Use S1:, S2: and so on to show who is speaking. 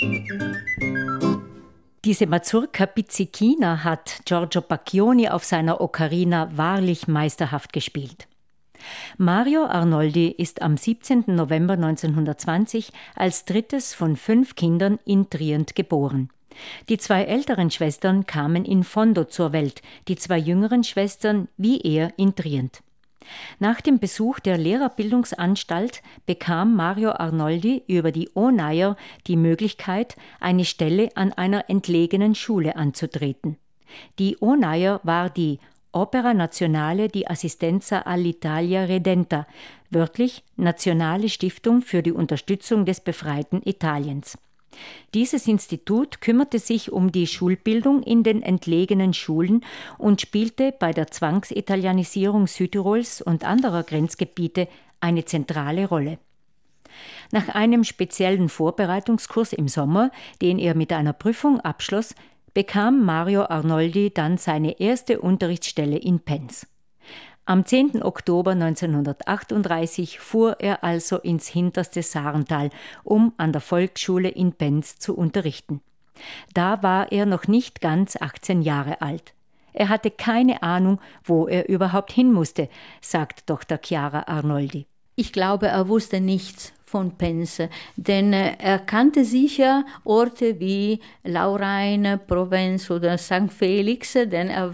S1: Diese Mazurka Pizzichina hat Giorgio Pacchioni auf seiner Ocarina wahrlich meisterhaft gespielt. Mario Arnoldi ist am 17. November 1920 als drittes von 5 Kindern in Trient geboren. Die 2 älteren Schwestern kamen in Fondo zur Welt, die 2 jüngeren Schwestern wie er in Trient. Nach dem Besuch der Lehrerbildungsanstalt bekam Mario Arnoldi über die Onajer die Möglichkeit, eine Stelle an einer entlegenen Schule anzutreten. Die Onajer war die Opera Nazionale di Assistenza all'Italia Redenta, wörtlich Nationale Stiftung für die Unterstützung des befreiten Italiens. Dieses Institut kümmerte sich um die Schulbildung in den entlegenen Schulen und spielte bei der Zwangsitalianisierung Südtirols und anderer Grenzgebiete eine zentrale Rolle. Nach einem speziellen Vorbereitungskurs im Sommer, den er mit einer Prüfung abschloss, bekam Mario Arnoldi dann seine erste Unterrichtsstelle in Penz. Am 10. Oktober 1938 fuhr er also ins hinterste Sarental, um an der Volksschule in Penz zu unterrichten. Da war er noch nicht ganz 18 Jahre alt. Er hatte keine Ahnung, wo er überhaupt hin musste, sagt Dr. Chiara Arnoldi.
S2: Ich glaube, er wusste nichts von Penz, denn er kannte sicher Orte wie Laurein, Provence oder St. Felix, denn er